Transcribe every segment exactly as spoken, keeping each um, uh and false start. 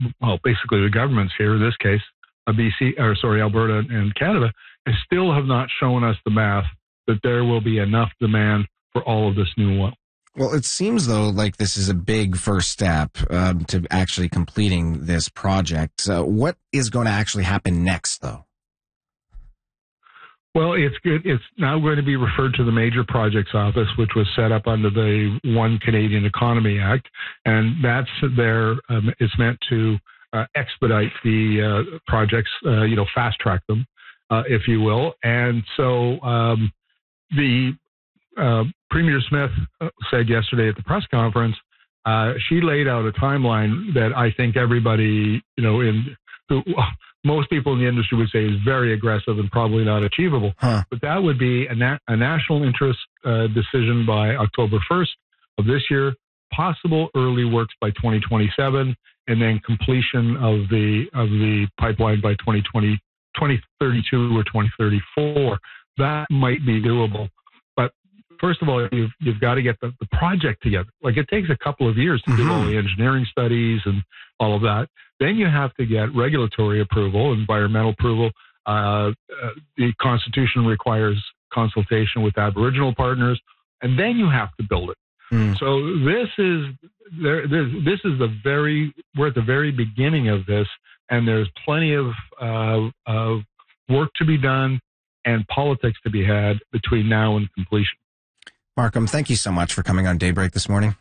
well, basically the governments here, in this case, uh, B C, or sorry, Alberta and Canada, and still have not shown us the math that there will be enough demand for all of this new oil. Well, it seems, though, like this is a big first step um, to actually completing this project. Uh, what is going to actually happen next, though? Well, it's good. It's now going to be referred to the Major Projects Office, which was set up under the One Canadian Economy Act, and that's there. Um, it's meant to uh, expedite the uh, projects, uh, you know, fast track them, uh, if you will. And so um, the uh, Premier Smith said yesterday at the press conference, uh, she laid out a timeline that I think everybody, you know, in who. most people in the industry would say is very aggressive and probably not achievable. Huh. But that would be a, na- a national interest uh, decision by October first of this year, possible early works by twenty twenty-seven, and then completion of the of the pipeline by twenty twenty, twenty thirty-two or twenty thirty-four. That might be doable. But first of all, you've, you've got to get the, the project together. Like, it takes a couple of years to mm-hmm. do all the engineering studies and all of that. Then you have to get regulatory approval, environmental approval. Uh, uh, the Constitution requires consultation with Aboriginal partners, and then you have to build it. Mm. So this is there, this is the very we're at the very beginning of this, and there's plenty of uh, of work to be done and politics to be had between now and completion. Markham, thank you so much for coming on Daybreak this morning.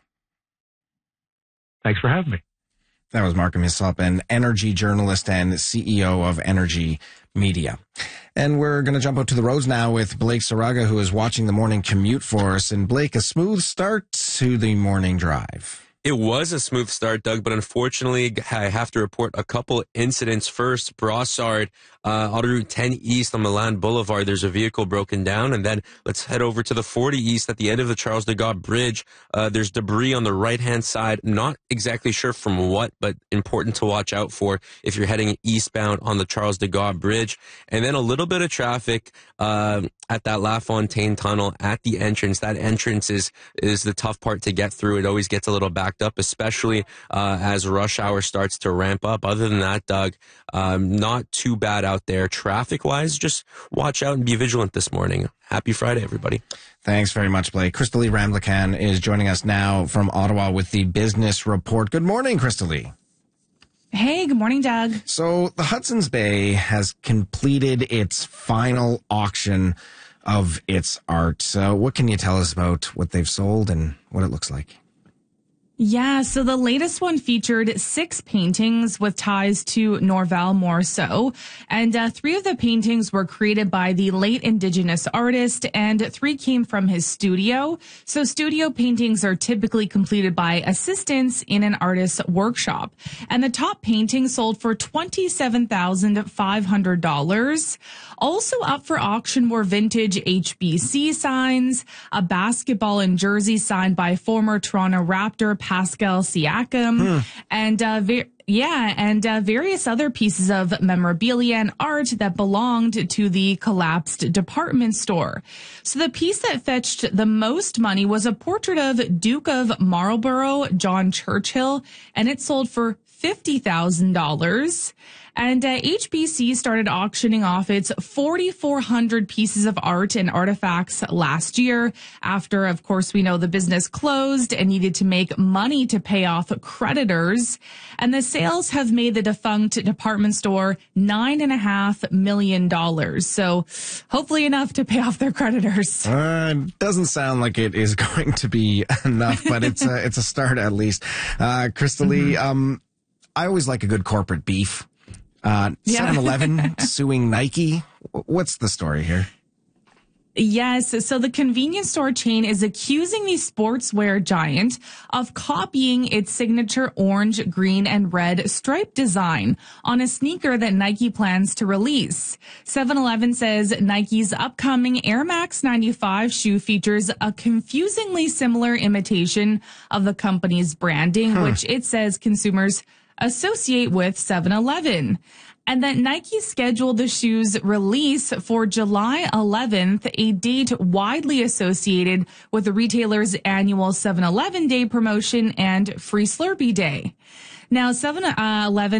Thanks for having me. That was Markham Hislop, an energy journalist and C E O of Energy Media. And we're going to jump out to the roads now with Blake Saraga, who is watching the morning commute for us. And Blake, a smooth start to the morning drive. It was a smooth start, Doug, but unfortunately, I have to report a couple incidents. First, Brossard, uh, on Route ten East on Milan Boulevard, there's a vehicle broken down. And then let's head over to the forty East at the end of the Charles de Gaulle Bridge. Uh, there's debris on the right-hand side. Not exactly sure from what, but important to watch out for if you're heading eastbound on the Charles de Gaulle Bridge. And then a little bit of traffic uh, at that La Fontaine Tunnel at the entrance. That entrance is, is the tough part to get through. It always gets a little back up, especially uh, as rush hour starts to ramp up. Other than that, Doug, um, not too bad out there traffic-wise. Just watch out and be vigilant this morning. Happy Friday, everybody. Thanks very much, Blake. Crystal Lee Ramlakan is joining us now from Ottawa with the Business Report. Good morning, Crystal Lee. Hey, good morning, Doug. So the Hudson's Bay has completed its final auction of its art. So what can you tell us about what they've sold and what it looks like? Yeah, so the latest one featured six paintings with ties to Norval Morceau, and uh, three of the paintings were created by the late Indigenous artist, and three came from his studio. So studio paintings are typically completed by assistants in an artist's workshop. And the top painting sold for twenty-seven thousand five hundred dollars. Also up for auction were vintage H B C signs, a basketball and jersey signed by former Toronto Raptor Pascal Siakam, hmm. and uh, ve- yeah, and uh, various other pieces of memorabilia and art that belonged to the collapsed department store. So the piece that fetched the most money was a portrait of Duke of Marlborough, John Churchill, and it sold for fifty thousand dollars. And uh, H B C started auctioning off its forty-four hundred pieces of art and artifacts last year after, of course, we know the business closed and needed to make money to pay off creditors. And the sales have made the defunct department store nine and a half million dollars. So hopefully enough to pay off their creditors. Uh, doesn't sound like it is going to be enough, but it's a, it's a start at least. Uh, Crystal Lee, mm-hmm. um, I always like a good corporate beef. Uh, yeah. seven eleven suing Nike. What's the story here? Yes. So the convenience store chain is accusing the sportswear giant of copying its signature orange, green, and red stripe design on a sneaker that Nike plans to release. seven eleven says Nike's upcoming Air Max ninety-five shoe features a confusingly similar imitation of the company's branding, huh. which it says consumers associate with seven eleven. And that Nike scheduled the shoe's release for July eleventh, a date widely associated with the retailer's annual seven eleven Day promotion and Free Slurpee Day. Now, seven eleven